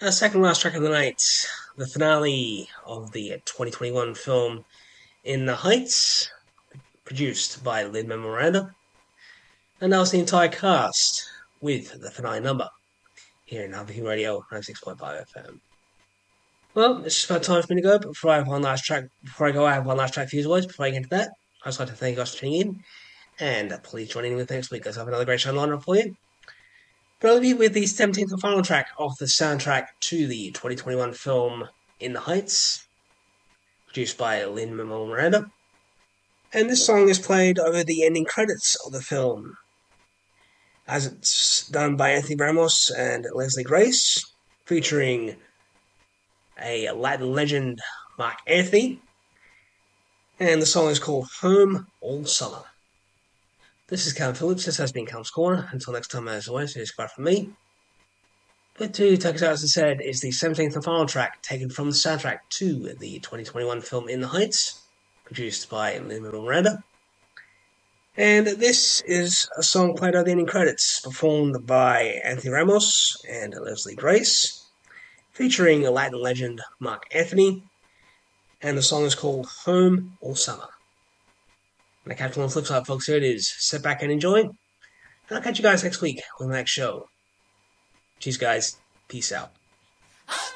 Second last track of the night, the finale of the 2021 film In the Heights, produced by Lin-Manuel Miranda, and that was the entire cast with the finale number here in Alpha Radio 96.5 FM. Well, it's just about time for me to go, but before I have one last track, before I go, I have one last track for you guys. Before I get into that, I'd just like to thank you guys for tuning in, and please join in with next week as I have another great show lined up for you. But I'll leave you with the 17th and final track of the soundtrack to the 2021 film In the Heights, produced by Lin-Manuel Miranda. And this song is played over the ending credits of the film, as it's done by Anthony Ramos and Leslie Grace, featuring a Latin legend, Mark Anthony, and the song is called Home All Summer. This is Callum Phillips. This has been Callum's Corner. Until next time, as always, it's goodbye from me. But to take us out, as I said, is the 17th and final track taken from the soundtrack to the 2021 film In the Heights, produced by Lin-Manuel Miranda. And this is a song played over the ending credits, performed by Anthony Ramos and Leslie Grace, featuring a Latin legend, Mark Anthony, and the song is called Home All Summer. And I catch you on the flip side, folks. Here it is. Sit back and enjoy. And I'll catch you guys next week on the next show. Cheers, guys. Peace out.